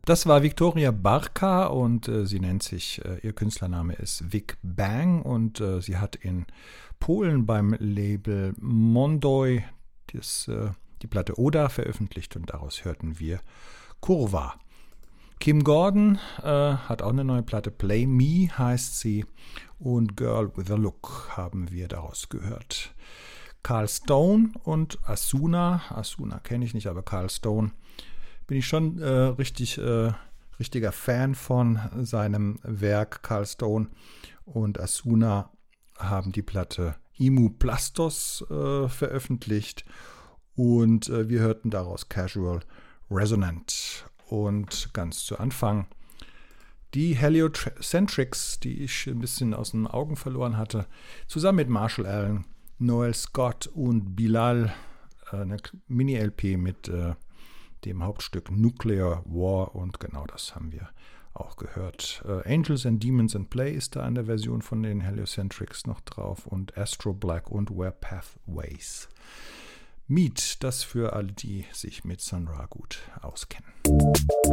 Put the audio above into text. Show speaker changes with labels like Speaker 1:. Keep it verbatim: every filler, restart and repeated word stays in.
Speaker 1: Das war Victoria Barca und äh, sie nennt sich, äh, ihr Künstlername ist Vic Bang und äh, sie hat in Polen beim Label Mondoi das, äh, die Platte Oda veröffentlicht und daraus hörten wir Kurwa. Kim Gordon äh, hat auch eine neue Platte, Play Me heißt sie, und Girl with a Look haben wir daraus gehört. Carl Stone und Asuna, Asuna kenne ich nicht, aber Carl Stone bin ich schon äh, richtig, äh, richtiger Fan von seinem Werk. Carl Stone und Asuna haben die Platte Imu Plastos äh, veröffentlicht und äh, wir hörten daraus Casual Resonant. Und ganz zu Anfang die Heliocentrics, die ich ein bisschen aus den Augen verloren hatte, zusammen mit Marshall Allen, Noel Scott und Bilal, äh, eine Mini-L P mit äh, dem Hauptstück Nuclear War, und genau das haben wir auch gehört. Äh, Angels and Demons and Play ist da an der Version von den Heliocentrics noch drauf und Astro Black und Where Pathways Meet, das für alle, die sich mit Sun Ra gut auskennen.